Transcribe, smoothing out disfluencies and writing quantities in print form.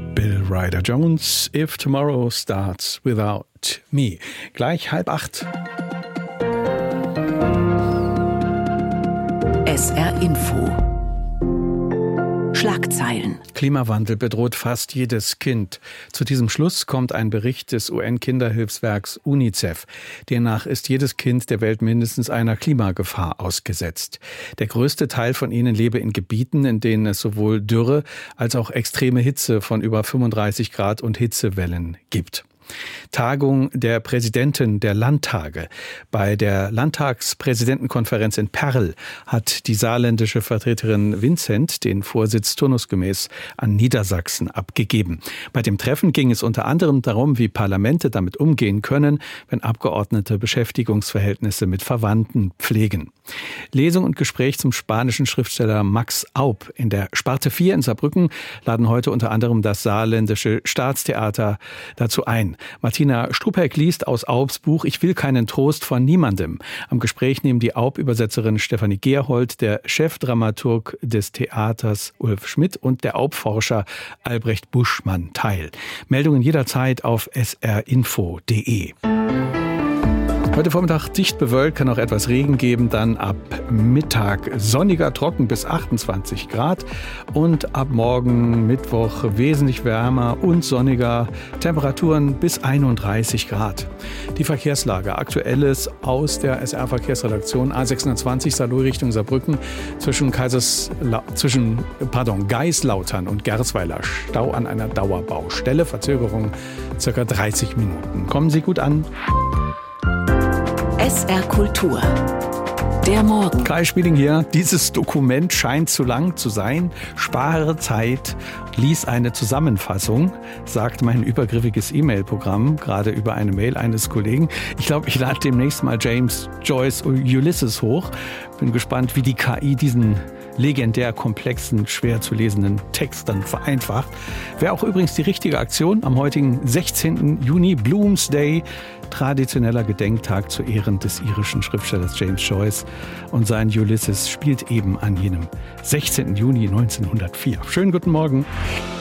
Bill Ryder Jones, If Tomorrow Starts Without Me. Gleich 7:30. SR Info. Schlagzeilen. Klimawandel bedroht fast jedes Kind. Zu diesem Schluss kommt ein Bericht des UN-Kinderhilfswerks UNICEF. Demnach ist jedes Kind der Welt mindestens einer Klimagefahr ausgesetzt. Der größte Teil von ihnen lebe in Gebieten, in denen es sowohl Dürre als auch extreme Hitze von über 35 Grad und Hitzewellen gibt. Tagung der Präsidenten der Landtage. Bei der Landtagspräsidentenkonferenz in Perl hat die saarländische Vertreterin Vincent den Vorsitz turnusgemäß an Niedersachsen abgegeben. Bei dem Treffen ging es unter anderem darum, wie Parlamente damit umgehen können, wenn Abgeordnete Beschäftigungsverhältnisse mit Verwandten pflegen. Lesung und Gespräch zum spanischen Schriftsteller Max Aub. In der Sparte 4 in Saarbrücken laden heute unter anderem das Saarländische Staatstheater dazu ein. Martina Struppeck liest aus Aubs Buch Ich will keinen Trost von niemandem. Am Gespräch nehmen die Aub-Übersetzerin Stefanie Gerhold, der Chefdramaturg des Theaters Ulf Schmidt und der Aub-Forscher Albrecht Buschmann teil. Meldungen jederzeit auf srinfo.de. Heute Vormittag dicht bewölkt, kann auch etwas Regen geben, dann ab Mittag sonniger, trocken bis 28 Grad und ab morgen Mittwoch wesentlich wärmer und sonniger, Temperaturen bis 31 Grad. Die Verkehrslage, aktuelles aus der SR-Verkehrsredaktion A620 Saarlouis Richtung Saarbrücken zwischen Geislautern und Gersweiler, Stau an einer Dauerbaustelle, Verzögerung ca. 30 Minuten. Kommen Sie gut an. SR Kultur. Der Morgen. Kai Spieling hier. Dieses Dokument scheint zu lang zu sein. Spare Zeit. Lies eine Zusammenfassung, sagt mein übergriffiges E-Mail-Programm, gerade über eine Mail eines Kollegen. Ich glaube, ich lade demnächst mal James Joyce Ulysses hoch. Bin gespannt, wie die KI diesen legendär komplexen, schwer zu lesenden Text dann vereinfacht. Wäre auch übrigens die richtige Aktion am heutigen 16. Juni, Bloomsday, traditioneller Gedenktag zu Ehren des irischen Schriftstellers James Joyce. Und sein Ulysses spielt eben an jenem 16. Juni 1904. Schönen guten Morgen.